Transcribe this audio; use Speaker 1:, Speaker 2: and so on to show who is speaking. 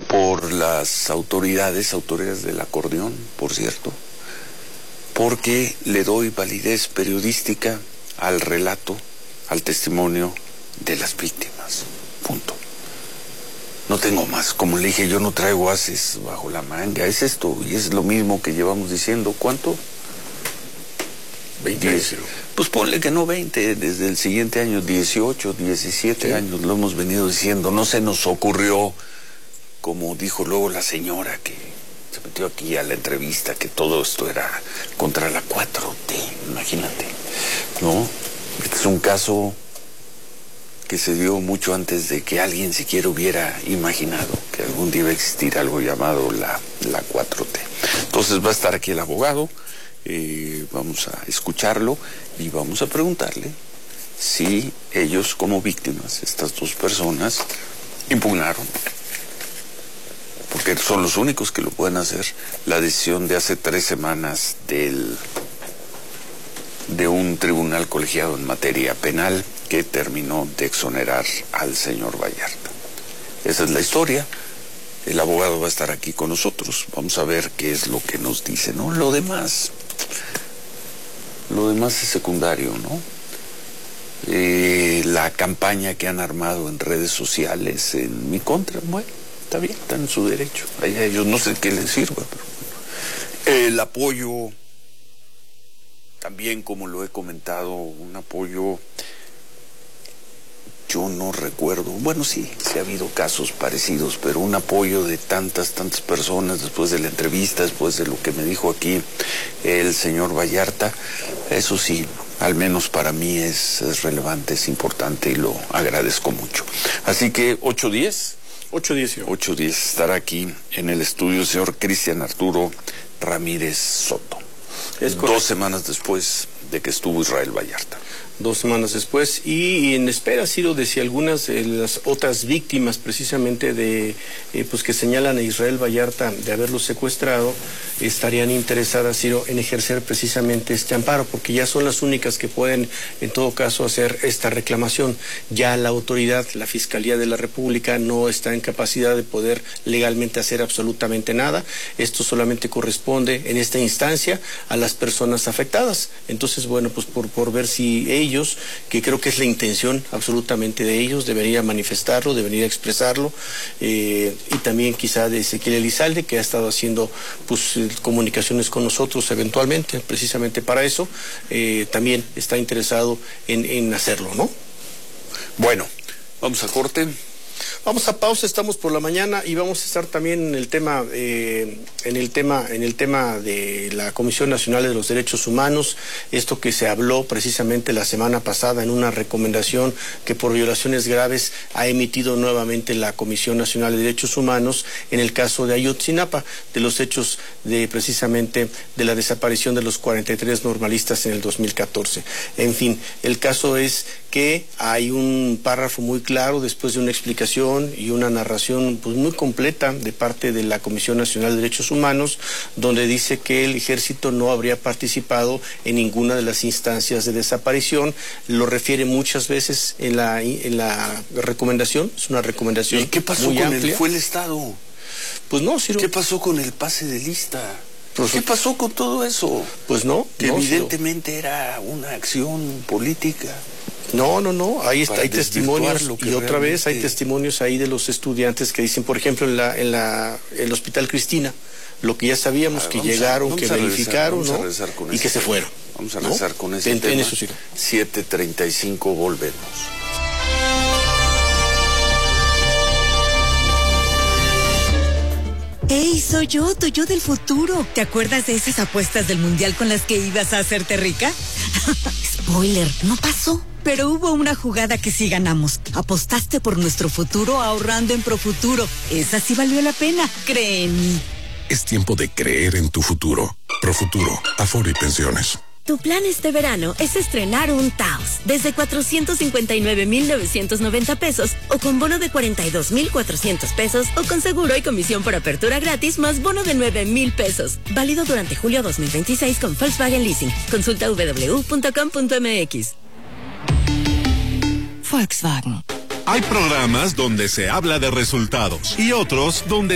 Speaker 1: por las autoridades del acordeón, por cierto, porque le doy validez periodística al relato, al testimonio de las víctimas. Punto. No tengo más. Como le dije, yo no traigo ases bajo la manga. Es esto, y es lo mismo que llevamos diciendo. ¿Cuánto?
Speaker 2: 20.
Speaker 1: Pues ponle que no 20, desde el siguiente año, 18, 17 años, lo hemos venido diciendo. No se nos ocurrió, como dijo luego la señora que se metió aquí a la entrevista, que todo esto era contra la 4T, imagínate, ¿no? Este es un caso que se dio mucho antes de que alguien siquiera hubiera imaginado que algún día iba a existir algo llamado la 4T. Entonces va a estar aquí el abogado, vamos a escucharlo y vamos a preguntarle si ellos como víctimas, estas dos personas, impugnaron, porque son los únicos que lo pueden hacer, la decisión de hace 3 semanas de un tribunal colegiado en materia penal que terminó de exonerar al señor Vallarta. Esa es la historia. El abogado va a estar aquí con nosotros. Vamos a ver qué es lo que nos dice, ¿no? Lo demás es secundario, ¿no? La campaña que han armado en redes sociales en mi contra, bueno, está bien, están en su derecho. A ellos no sé qué les sirva, pero el apoyo, también como lo he comentado, un apoyo, yo no recuerdo, bueno sí ha habido casos parecidos, pero un apoyo de tantas personas después de la entrevista, después de lo que me dijo aquí el señor Vallarta, eso sí, al menos para mí es relevante, es importante y lo agradezco mucho. Así que 8:10. 8:10 estará aquí en el estudio el señor Cristian Arturo Ramírez Soto. 2 semanas después de que estuvo Israel Vallarta.
Speaker 2: 2 semanas después, y en espera, Ciro, de si algunas de las otras víctimas precisamente pues que señalan a Israel Vallarta de haberlo secuestrado, estarían interesadas, Ciro, en ejercer precisamente este amparo, porque ya son las únicas que pueden, en todo caso, hacer esta reclamación. Ya la autoridad, la Fiscalía de la República, no está en capacidad de poder legalmente hacer absolutamente nada. Esto solamente corresponde, en esta instancia, a las personas afectadas. Entonces, bueno, pues por ver si ellos, que creo que es la intención absolutamente de ellos, debería manifestarlo, debería expresarlo, y también quizá de Ezequiel Elizalde, que ha estado haciendo pues comunicaciones con nosotros eventualmente, precisamente para eso, también está interesado en hacerlo, ¿no?
Speaker 1: Bueno, vamos a corte.
Speaker 2: Vamos a pausa, estamos por la mañana y vamos a estar también en el tema de la Comisión Nacional de los Derechos Humanos, esto que se habló precisamente la semana pasada en una recomendación que por violaciones graves ha emitido nuevamente la Comisión Nacional de Derechos Humanos en el caso de Ayotzinapa, de los hechos precisamente de la desaparición de los 43 normalistas en el 2014. En fin, el caso es que hay un párrafo muy claro después de una explicación y una narración pues muy completa de parte de la Comisión Nacional de Derechos Humanos, donde dice que el ejército no habría participado en ninguna de las instancias de desaparición. Lo refiere muchas veces en la recomendación. Es una recomendación.
Speaker 1: ¿Y qué pasó
Speaker 2: muy
Speaker 1: con
Speaker 2: amplia.
Speaker 1: fue el Estado?
Speaker 2: Pues no, Ciro.
Speaker 1: ¿Qué pasó con el pase de lista? ¿Qué pasó con todo eso?
Speaker 2: Pues no.
Speaker 1: Que
Speaker 2: no,
Speaker 1: evidentemente Ciro, era una acción política.
Speaker 2: No, ahí está, hay testimonios, y otra vez hay
Speaker 1: realmente...
Speaker 2: testimonios ahí de los estudiantes que dicen, por ejemplo, en el Hospital Cristina, lo que ya sabíamos, que llegaron, que verificaron, ¿no? Y que se fueron.
Speaker 1: Vamos a regresar con ese tema.
Speaker 2: Eso, sí.
Speaker 1: 7:35, volvemos.
Speaker 3: ¡Ey, soy yo, tu yo del futuro! ¿Te acuerdas de esas apuestas del mundial con las que ibas a hacerte rica? Spoiler, no pasó. Pero hubo una jugada que sí ganamos. Apostaste por nuestro futuro ahorrando en Profuturo. Esa sí valió la pena, cree en mí.
Speaker 4: Es tiempo de creer en tu futuro. Profuturo, Afore y Pensiones.
Speaker 5: Tu plan este verano es estrenar un Taos desde 459,990 pesos o con bono de 42,400 pesos o con seguro y comisión por apertura gratis más bono de 9,000 pesos. Válido durante julio 2026 con Volkswagen Leasing. Consulta www.com.mx.
Speaker 3: Volkswagen.
Speaker 4: Hay programas donde se habla de resultados y otros donde